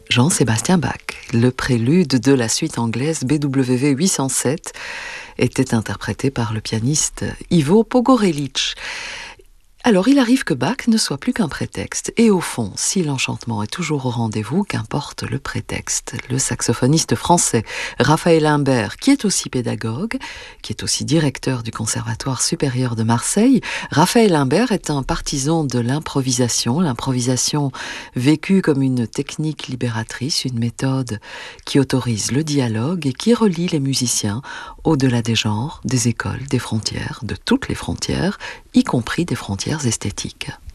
Jean-Sébastien Bach. Le prélude de la suite anglaise BWV 807 était interprété par le pianiste Ivo Pogorelic. Alors il arrive que Bach ne soit plus qu'un prétexte. Et au fond, si l'enchantement est toujours au rendez-vous, qu'importe le prétexte. Le saxophoniste français Raphaël Imbert, qui est aussi pédagogue, qui est aussi directeur du Conservatoire supérieur de Marseille, Raphaël Imbert est un partisan de l'improvisation vécue comme une technique libératrice, une méthode qui autorise le dialogue et qui relie les musiciens au-delà des genres, des écoles, des frontières, de toutes les frontières, y compris des frontières esthétiques.